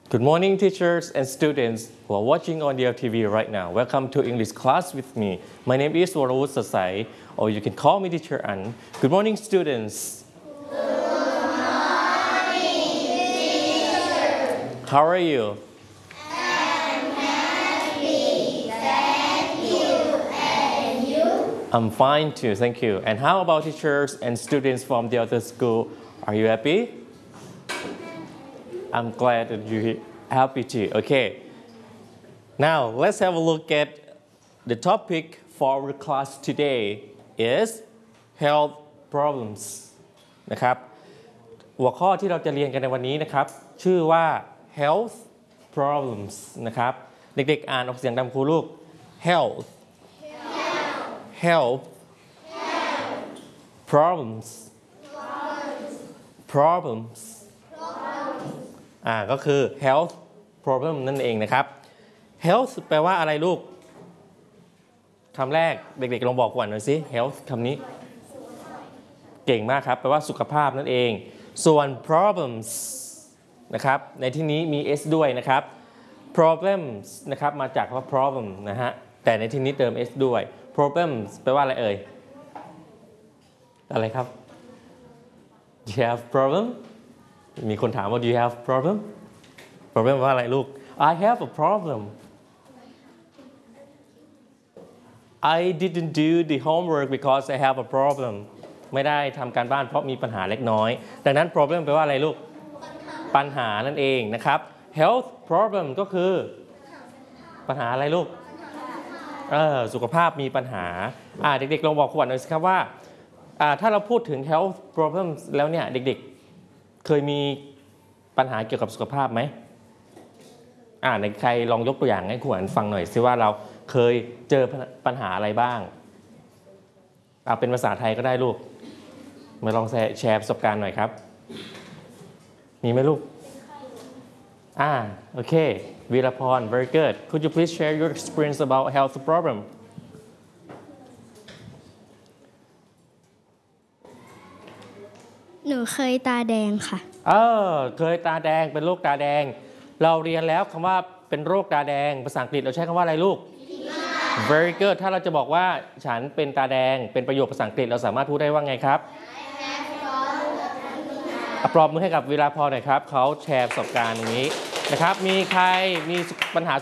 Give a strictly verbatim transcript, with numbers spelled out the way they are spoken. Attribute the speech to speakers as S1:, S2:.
S1: Good morning, teachers and students who are watching on D L T V right now. Welcome to English class with me. My name is Warawut Sasai, or you can call me Teacher An. Good morning, students.
S2: Good morning, teacher.
S1: How are you?
S2: I'm happy. Thank you. And you?
S1: I'm fine too, thank you. And how about teachers and students from the other school? Are you happy? I'm glad that you're happy too. Okay. Now let's have a look at the topic for our class today is health problems นะครับหัวข้อที่เราจะเรียนกันในวันนี้นะครับชื่อว่า health problems นะครับเด็กๆอ่านออกเสียงตามครูลูก health health problems problemsอ่าก็คือ health problem นั่นเองนะครับ health แปลว่าอะไรลูกคำแรกเด็กๆลองบอกก่อนหน่อยสิ health คำนี้เก่งมากครับแปลว่าสุขภาพนั่นเองส่วน problems นะครับในที่นี้มี s ด้วยนะครับ problems นะครับมาจากคำว่า problem นะฮะแต่ในที่นี้เติม s ด้วย problems แปลว่าอะไรเอ่ยอะไรครับ you have problemมีคนถามว่า do you have problem problem ว่าอะไรลูก I have a problem I didn't do the homework because I have a problem ไม่ได้ทำการบ้านเพราะมีปัญหาเล็กน้อยดังนั้น problem แปลว่าอะไรลูกปัญหานั่นเองนะครับ health problem ก็คือปัญหาอะไรลูกเออสุขภาพมีปัญหาอ่าเด็กๆลองบอกขวัญหน่อยสิครับว่าอ่าถ้าเราพูดถึง health problem แล้วเนี่ยเด็กๆเคยมีปัญหาเกี่ยวกับสุขภาพไหมอ่าในใครลองยกตัวอย่างให้ขวัญฟังหน่อยสิว่าเราเคยเจอปัญหาอะไรบ้างอ่าเป็นภาษาไทยก็ได้ลูกมาลองแชร์ประสบการณ์หน่อยครับมีไหมลูกอ่าโอเควีรพร very good could you please share your experience about health problem
S3: หนูเคยตาแดงค่ะ
S1: เออเคยตาแดงเป็นโรคตาแดงเราเรียนแล้วคำว่าเป็นโรคตาแดงภาษาอังกฤษเราใช้คำว่าอะไรลูก very good ถ้าเราจะบอกว่าฉันเป็นตาแดงเป็นประโยคภาษาอังกฤษเราสามารถพูดได้ว่าไงครับปรบมือให้กับวีรพรหน่อยครับเขาแชร์ประสบการณ์อย่างนี้นะครับมีใครมีปัญหา